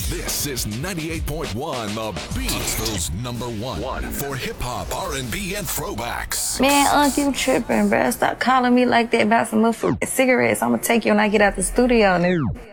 This is 98.1 The Beat. Huntsville's #1 for hip-hop, R&B, and throwbacks. Man, you tripping, bruh. Stop calling me like that about some motherfucking cigarettes. I'm gonna take you when I get out the studio, nigga.